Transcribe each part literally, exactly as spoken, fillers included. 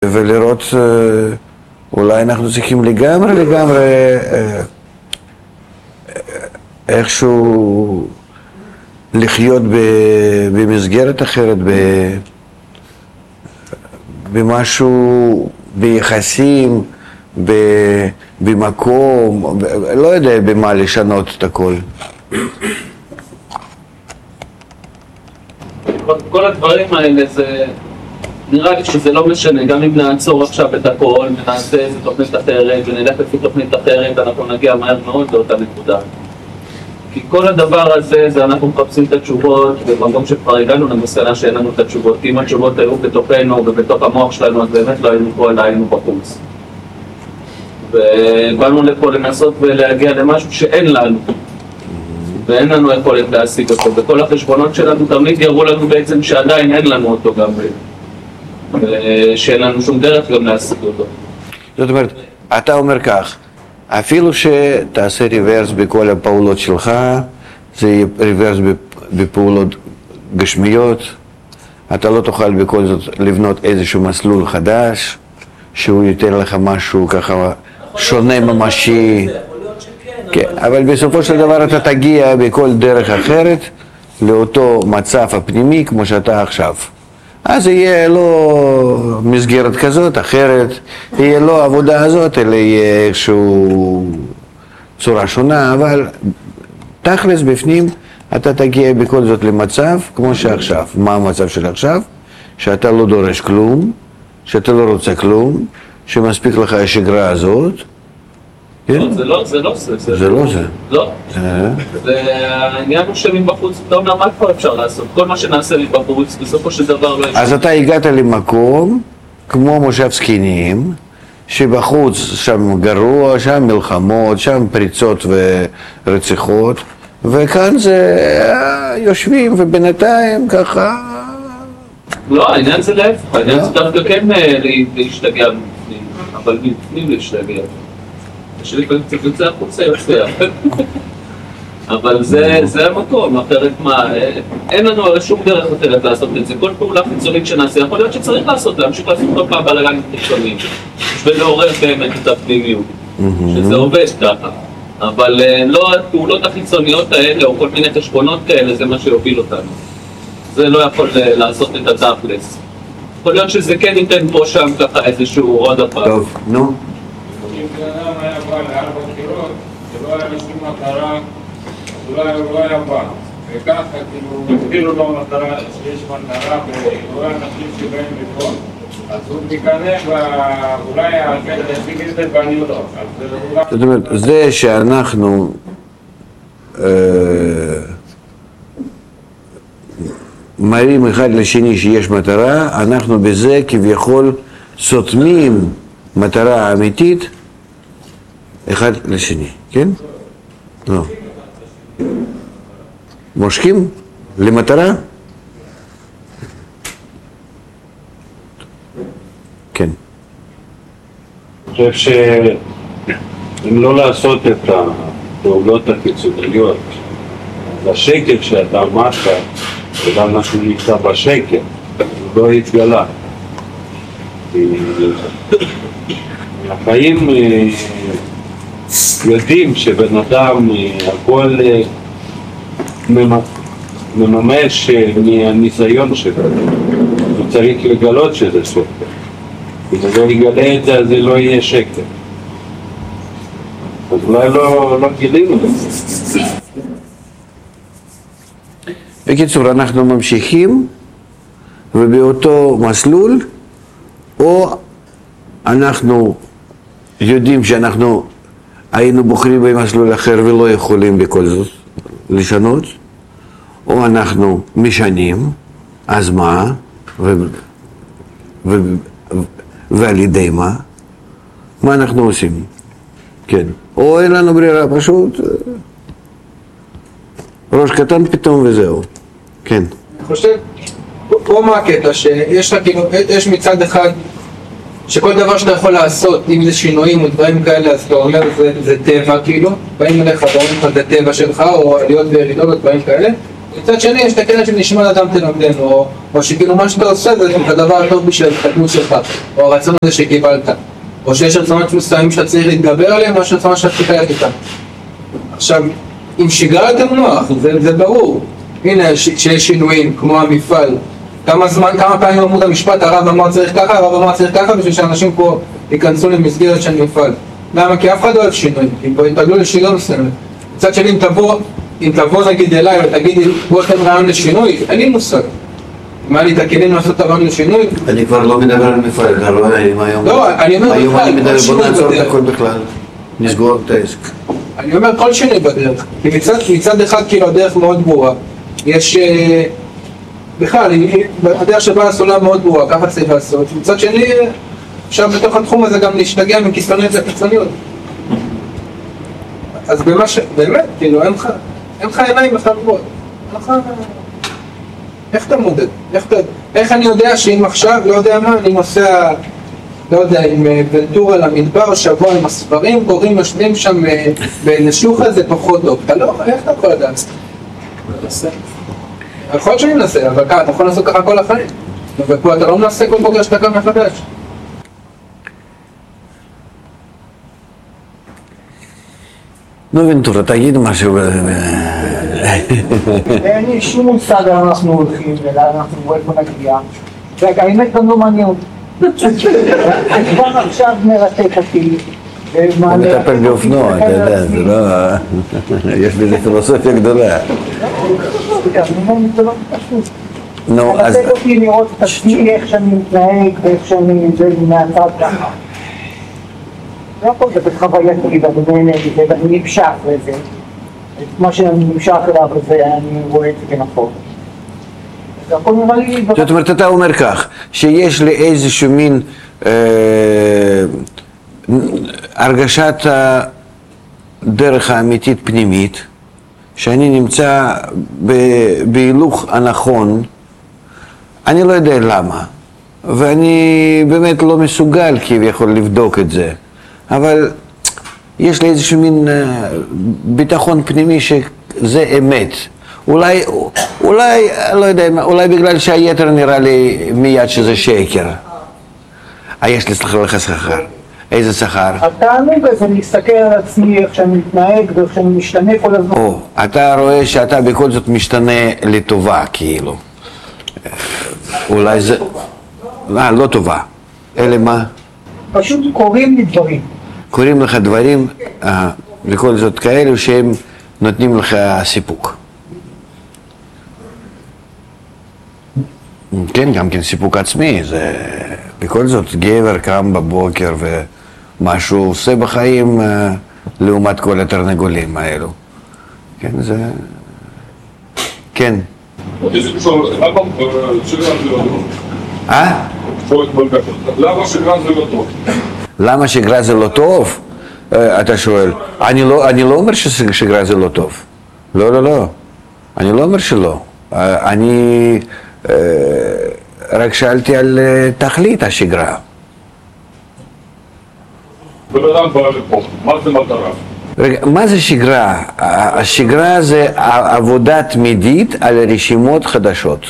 ולראות אולי אנחנו צריכים לגמרי לגמרי איכשהו לחיות במסגרת אחרת, במשהו, ביחסים, במקום, לא יודע במה לשנות את הכל. כל הדברים האלה זה נראה לי שזה לא משנה, גם אם נעצור עכשיו את הכל ונעשה איזה תוכנית אחרת ונלך לפי תוכנית אחרת, אנחנו נגיע מהר מאוד לאותה נקודה. כי כל הדבר הזה זה אנחנו מחפשים את התשובות, ובמקום שכבר הגענו למסקנה שאין לנו את התשובות, כי אם התשובות היו בתוכנו ובתוך המוח שלנו, אז באמת לא היינו פה אלא היינו בחוץ. ובאנו לפה לנסות ולהגיע למשהו שאין לנו, ואין לנו יכולת להשיג אותו, וכל החשבונות שלנו תמיד יראו לנו בעצם שעדיין אין לנו אותו גם, ושאין לנו שום דרך גם להשיג אותו. זאת אומרת, אתה אומר כך, אפילו שתעשה ריברס בכל הפעולות שלך, זה יהיה ריברס בפעולות גשמיות, אתה לא תוכל בכל זאת לבנות איזשהו מסלול חדש, שהוא ייתן לך משהו ככה שונה ממשי. כן, אבל בסופו של דבר אתה תגיע בכל דרך אחרת לאותו מצב הפנימי כמו שאתה עכשיו. אז יהיה לא מסגרת כזאת, אחרת, יהיה לא עבודה הזאת, אלא יהיה איזשהו צורה שונה, אבל תכלס בפנים אתה תגיע בכל זאת למצב כמו שעכשיו. מה המצב של עכשיו? שאתה לא דורש כלום, שאתה לא רוצה כלום, שמספיק לך השגרה הזאת. זה לא זה, לא זה. זה לא זה. לא. העניין הוא שמבחוץ, אתה אומר, מה כבר אפשר לעשות? כל מה שנעשה מבחוץ, בסופו של דבר לא... אז אתה הגעת למקום, כמו מושב זקנים, שבחוץ שם גרוע, שם מלחמות, שם פריצות ורציחות, וכאן זה יושבים ובינתיים ככה... לא, העניין זה להפך, העניין זה דווקא כן להשתגע בפנים, אבל בפנים להשתגע. שלי קצת יוצא החוצה יוצא, אבל זה המקום, אחרת מה, אין לנו הרי שום דרך אחרת לעשות את זה, כל פעולה חיצונית שנעשה, יכול להיות שצריך לעשות, להמשיך לעשות כל פעם בלגנים חיצוניים, ולעורר באמת את הפנימיות, שזה עובד ככה, אבל לא הפעולות החיצוניות האלה, או כל מיני חשבונות כאלה, זה מה שיוביל אותנו, זה לא יכול לעשות את התכלס, יכול להיות שזה כן ייתן פה שם ככה איזשהו עוד הפעם. טוב, נו. אם האדם היה בא לארבע בחירות, שלא היה לשום מטרה, אז הוא לא היה בא. וככה, כאילו, הסבירו לו מטרה, שיש מטרה, ולא היה אנשים שבאים לפה, אז הוא תיכנס, ואולי ישיג את זה ואני לא. זאת אומרת, זה שאנחנו מראים אחד לשני שיש מטרה, אנחנו בזה כביכול סותמים מטרה אמיתית אחד לשני, כן? לא. מושכים למטרה? כן. אני חושב שאם לא לעשות את הפעולות החיצוניות, השקר שאתה אמרת, וגם משהו נמצא בשקר, הוא לא יתגלה. החיים יודעים שבן אדם הכל מממש מהניסיון שלו, הוא צריך לגלות שזה שקר. אם לא יגלה את זה, אז זה לא יהיה שקר. אז אולי לא, לא גילינו את זה. בקיצור, אנחנו ממשיכים ובאותו מסלול, או אנחנו יודעים שאנחנו היינו בוחרים במסלול אחר ולא יכולים בכל זאת לשנות, או אנחנו משנים, אז מה, ו... ו... ועל ידי מה, מה אנחנו עושים, כן, או אין לנו ברירה, פשוט ראש קטן פתאום וזהו, כן. אני חושב, פה מה הקטע, שיש לך כאילו, יש מצד אחד שכל דבר שאתה יכול לעשות, אם זה שינויים או דברים כאלה, אז אתה אומר, זה, זה טבע כאילו, באים אליך, דברים לך, זה טבע שלך, או עליות וירידות, דברים כאלה, מצד שני יש את הקטע של נשמע לאדם תלמדנו, או, או שכאילו מה שאתה עושה זה את הדבר הטוב בשביל ההתקדמות שלך, או הרצון הזה שקיבלת, או שיש רצונות מסוימים שאתה צריך להתגבר עליהם, או שיש רצונות שאתה צריך ללכת איתם. עכשיו, אם שיגרתם נוח, זה, זה ברור. הנה, שיש שינויים, כמו המפעל. כמה זמן, כמה פעמים אמרו את המשפט, הרב אמר צריך ככה, הרב אמר צריך ככה, בשביל שאנשים פה ייכנסו למסגרת של מפעל. למה? כי אף אחד לא אוהב שינוי, כי פה יתרגלו לשינוי מסוים. מצד שני, אם תבוא, אם תבוא נגיד אליי ותגידי, בוא אתם רעיון לשינוי, אין לי מושג. אם היה לי את הכלים לעשות את הרעיון לשינוי... אני כבר לא מדבר על מפעל, אתה רואה, היום... לא, אני אומר היום אני מדבר, בוא נעצור את בדרך. הכל בכלל, נסגור את העסק. אני אומר כל שינוי בדרך, כי מצד, מצד אחד כאילו הדרך מאוד ברורה. יש... בכלל, הדרך שבה הסולה מאוד ברורה, ככה צריך לעשות. מצד שני, אפשר בתוך התחום הזה גם להשתגע מקיצוניות לקיצוניות. אז במה ש... באמת, כאילו, אין לך, אין לך עיניים בכלל גבוהות. אין לך... איך אתה מודד? איך, אתה... איך אני יודע שאם עכשיו, לא יודע מה, אני נוסע, לא יודע, עם ונטורה למדבר, שבוע עם הספרים, קוראים, יושבים שם בנשוחה, זה פחות טוב. אתה לא... איך אתה יכול לדעת? יכול להיות שאני מנסה, אבל ככה, אתה יכול לעשות ככה כל החיים. ופה אתה לא מנסה כל בוקר שאתה קם מחדש. נו ונטורה, תגיד משהו. אין לי שום מושג לאן אנחנו הולכים ולאן אנחנו איפה נגיע. והאמת גם לא מעניין. כבר עכשיו מרתק אותי. הוא מטפל באופנוע, אתה יודע, זה לא... יש בזה פילוסופיה גדולה. זה לא פשוט. נו, אז... מרתק אותי לראות את עצמי, איך שאני מתנהג ואיך שאני מהצד ככה. לא הכל זה בחוויה שלי ואני נהנה מזה ואני נמשך לזה. את מה שאני נמשך אליו וזה אני רואה את זה כנכון. זה הכל נראה לי... זאת אומרת, אתה אומר כך, שיש לי איזשהו מין הרגשת הדרך האמיתית פנימית, שאני נמצא בהילוך הנכון, אני לא יודע למה, ואני באמת לא מסוגל כביכול לבדוק את זה. אבל יש לי איזשהו מין ביטחון פנימי שזה אמת. אולי, אולי, לא יודע, אולי בגלל שהיתר נראה לי מיד שזה שקר. אה, יש לי סליחה לך שכר. איזה שכר? התענוג הזה להסתכל על עצמי, איך שאני מתנהג ואיך שאני משתנה כל הזמן. או, אתה רואה שאתה בכל זאת משתנה לטובה, כאילו. אולי זה... אה, לא טובה. אלה מה? פשוט קוראים לי דברים. קוראים לך דברים, אה, בכל זאת כאלו שהם נותנים לך סיפוק. כן, גם כן סיפוק עצמי, זה... בכל זאת גבר קם בבוקר ומה שהוא עושה בחיים אה, לעומת כל התרנגולים האלו. כן, זה... כן. אה? למה שגרה זה לא טוב? למה שגרה זה לא טוב? אתה שואל. אני לא, אני לא אומר ששגרה זה לא טוב. לא, לא, לא. אני לא אומר שלא. אני רק שאלתי על תכלית השגרה. בן אדם בא לפה, מה זה מטרה? רגע, מה זה שגרה? השגרה זה עבודה תמידית על רשימות חדשות.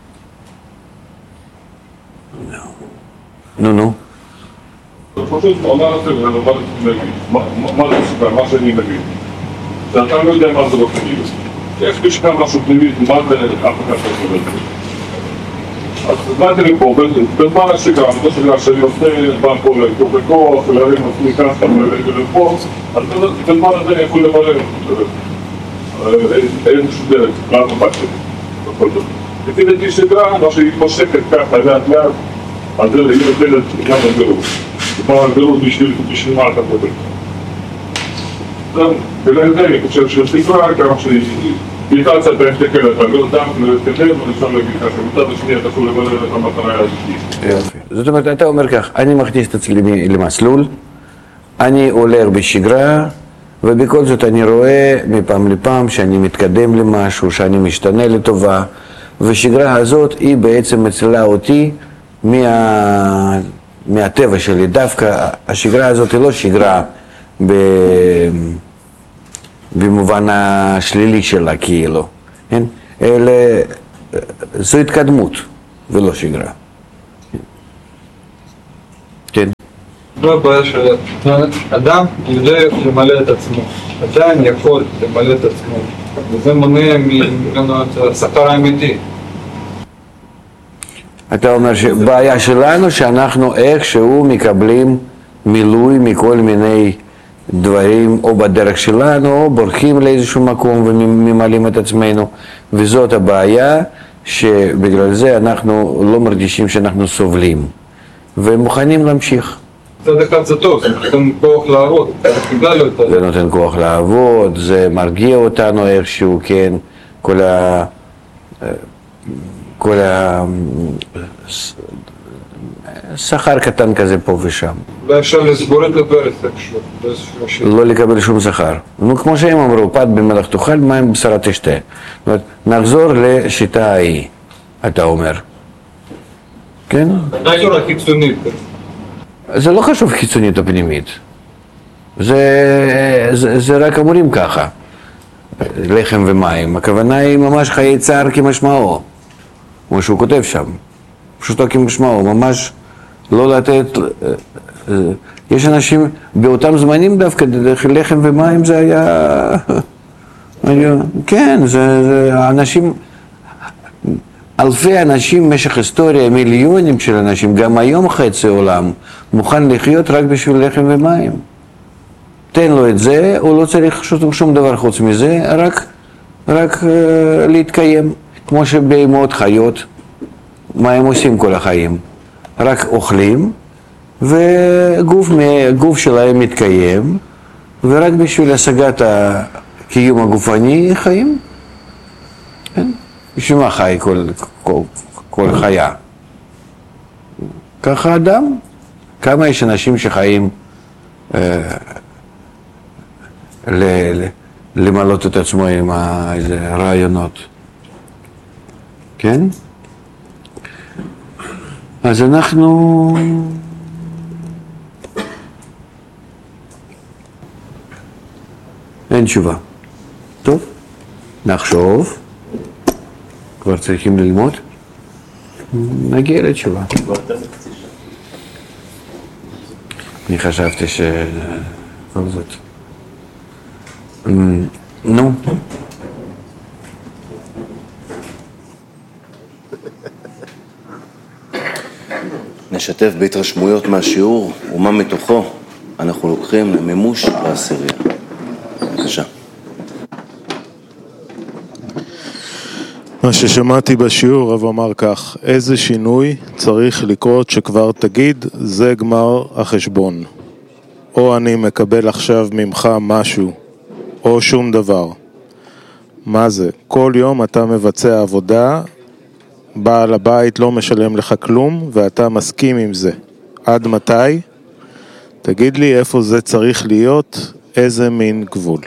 נו, נו. פשוט אומר את זה ולומר את זה נגיד, מה זה שגרה, מה שאני מבין. שאתה לא יודע מה זה לא פנימי. יש לי שגרה משהו פנימי, מה זה אף אחד לא סובל. אז באתי לפה, בזמן השגרה, זו שגרה שאני עושה, בא פה לתוך לכוח, להרים עצמי ככה ולפה, אז בזמן הזה אני יכול למלא. אין שום דרך, לא מבט שלי, בכל זאת. לפי דעתי שגרה, מה שהיא מתמשכת ככה, לאט לאט, אז זה היא נותנת גם הגרות. כמו הגרות בשביל מה אתה פותר. זהו, בגלל זה אני חושב ששגרה, כמה שהיא... בעיקר קצת בהסתכל על הגרות דם, ולהתקדם, ואפשר להגיד ככה, מצד השני אתה יכול למלא את המטרה הזאת. יופי. זאת אומרת, אתה אומר כך, אני מכניס את עצמי למסלול, אני הולך בשגרה, ובכל זאת אני רואה מפעם לפעם שאני מתקדם למשהו, שאני משתנה לטובה, ושגרה הזאת היא בעצם מצילה אותי מה... מהטבע שלי. דווקא השגרה הזאת היא לא שגרה ב... במובן השלילי שלה, כאילו. כן? אלא זו התקדמות ולא שגרה. כן. לא הבעיה שאדם יודע למלא את עצמו, עדיין יכול למלא את עצמו, וזה מונע ממנו את השכר האמיתי. אתה אומר שבעיה שלנו שאנחנו איכשהו מקבלים מילוי מכל מיני דברים, או בדרך שלנו, או בורחים לאיזשהו מקום וממלאים את עצמנו, וזאת הבעיה שבגלל זה אנחנו לא מרגישים שאנחנו סובלים, ומוכנים להמשיך. מצד אחד זה טוב, זה נותן כוח לעבוד, זה נותן כוח לעבוד, זה מרגיע אותנו איכשהו, כן, כל ה... כל ה... שכר קטן כזה פה ושם. אולי אפשר לסגור את הברז, לא לקבל שום שכר. נו, כמו שהם אמרו, פת במלח תאכל, מים בשרה תשתה. זאת אומרת, נחזור לשיטה ההיא, אתה אומר. כן? רק לא חיצונית. זה לא חשוב חיצונית או פנימית. זה, זה, זה רק אמורים ככה. לחם ומים. הכוונה היא ממש חיי צער כמשמעו. כמו שהוא כותב שם. פשוטו כמשמעו. ממש לא לתת... יש אנשים, באותם זמנים דווקא, לחם ומים זה היה... כן, זה, זה אנשים... אלפי אנשים במשך היסטוריה, מיליונים של אנשים, גם היום חצי עולם, מוכן לחיות רק בשביל לחם ומים. תן לו את זה, הוא לא צריך שום, שום דבר חוץ מזה, רק, רק uh, להתקיים. כמו שבהמות חיות, מה הם עושים כל החיים? רק אוכלים, וגוף שלהם מתקיים, ורק בשביל השגת הקיום הגופני חיים. כן? בשביל מה חי כל, כל, כל חיה? ככה אדם. כמה יש אנשים שחיים אה, ל, ל, למלות את עצמו עם איזה רעיונות. כן? אז אנחנו... אין תשובה. טוב, נחשוב. כבר צריכים ללמוד, נגיע לתשובה. אני חשבתי ש... כל זאת. נו. נשתף בהתרשמויות מהשיעור ומה מתוכו אנחנו לוקחים למימוש בעשירייה. בבקשה. מה ששמעתי בשיעור, רב אמר כך, איזה שינוי צריך לקרות שכבר תגיד, זה גמר החשבון. או אני מקבל עכשיו ממך משהו, או שום דבר. מה זה? כל יום אתה מבצע עבודה, בעל הבית לא משלם לך כלום, ואתה מסכים עם זה. עד מתי? תגיד לי איפה זה צריך להיות, איזה מין גבול.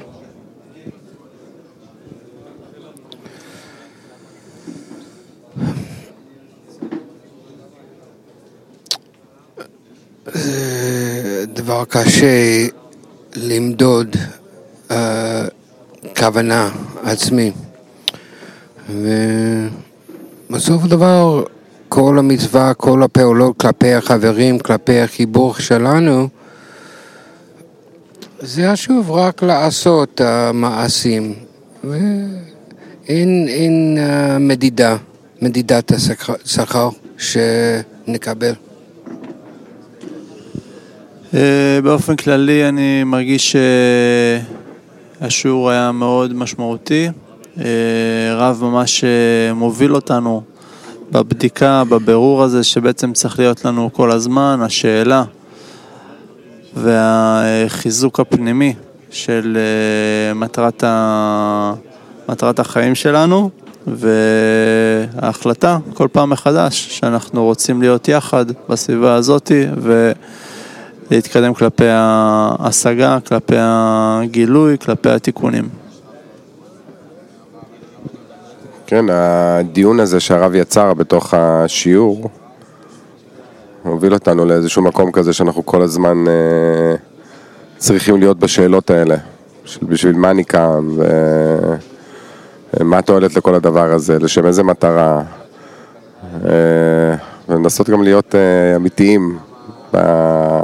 זה דבר קשה למדוד uh, כוונה עצמי, ובסוף הדבר כל המצווה, כל הפעולות כלפי החברים, כלפי החיבור שלנו, זה חשוב רק לעשות המעשים, ואין אין, uh, מדידה, מדידת השכר שנקבל. באופן כללי אני מרגיש שהשיעור היה מאוד משמעותי, רב ממש מוביל אותנו בבדיקה, בבירור הזה שבעצם צריך להיות לנו כל הזמן, השאלה והחיזוק הפנימי של מטרת, ה... מטרת החיים שלנו, וההחלטה כל פעם מחדש שאנחנו רוצים להיות יחד בסביבה הזאת ו... להתקדם כלפי ההשגה, כלפי הגילוי, כלפי התיקונים. כן, הדיון הזה שהרב יצר בתוך השיעור הוביל אותנו לאיזשהו מקום כזה שאנחנו כל הזמן אה, צריכים להיות בשאלות האלה, של בשביל מה אני כאן, מה התועלת לכל הדבר הזה, לשם איזה מטרה, ולנסות גם להיות אמיתיים